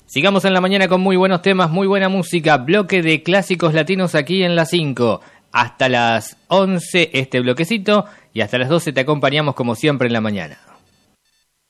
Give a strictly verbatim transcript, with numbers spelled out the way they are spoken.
Sigamos en la mañana con muy buenos temas, muy buena música, bloque de clásicos latinos aquí en las cinco. Hasta las once este bloquecito y hasta las doce te acompañamos como siempre en la mañana.